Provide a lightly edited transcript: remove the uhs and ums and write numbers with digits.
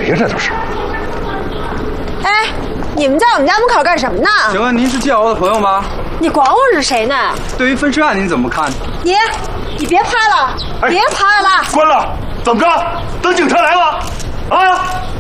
呀？这都是。 哎，你们在我们家门口干什么呢？ 请问您是季瑶的朋友吗？ 你管我是谁呢？ 对于分尸案您怎么看？ 你别拍了，别拍了！ 关了，怎么着？等警察来了？啊！